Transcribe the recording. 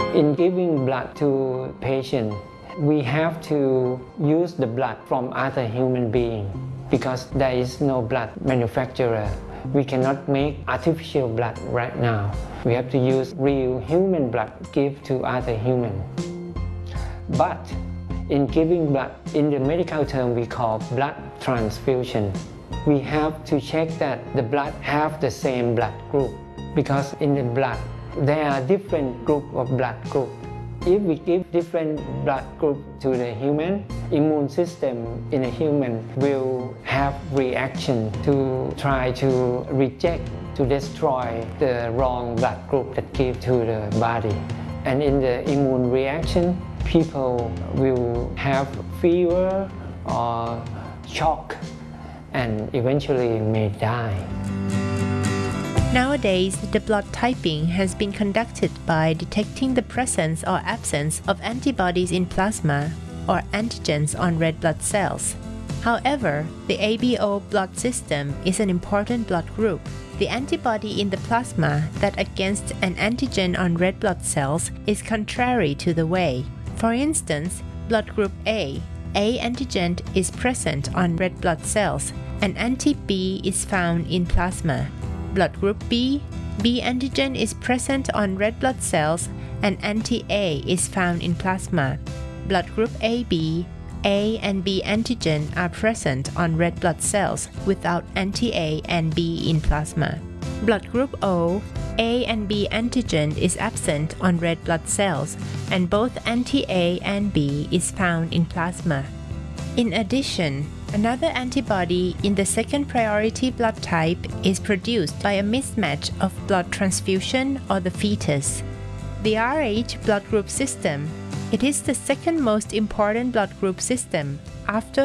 In giving blood to patient, we have to use the blood from other human being because there is no blood manufacturer. We cannot make artificial blood right now. We have to use real human blood give to other human. But in giving blood, in the medical term we call blood transfusion. We have to check that the blood have the same blood group because in the blood there are different group of blood group. If we give different blood group to the human, immune system in a human will have reaction to try to reject, to destroy the wrong blood group that give to the body. And in the immune reaction, people will have fever or shock and eventually may die. Nowadays, the blood typing has been conducted by detecting the presence or absence of antibodies in plasma or antigens on red blood cells. However, the ABO blood system is an important blood group. The antibody in the plasma that against an antigen on red blood cells is contrary to the way. For instance, blood group A antigen is present on red blood cells and anti-B is found in plasma. Blood group B antigen is present on red blood cells and anti-A is found in plasma. Blood group AB, A and B antigen are present on red blood cells without anti-A and B in plasma. Blood group O, A and B antigen is absent on red blood cells and both anti-A and B is found in plasma. In addition, another antibody in the second priority blood type is produced by a mismatch of blood transfusion or the fetus. The Rh blood group system, it is the second most important blood group system after